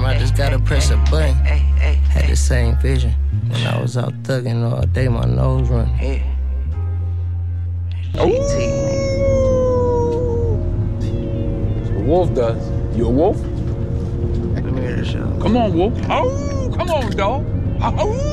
I just gotta press a button. Had the same vision. When I was out thugging all day, my nose running. That's what Wolf does. You a wolf? Let me hear the show. Come on, Wolf. Oh, come on, dog. Oh.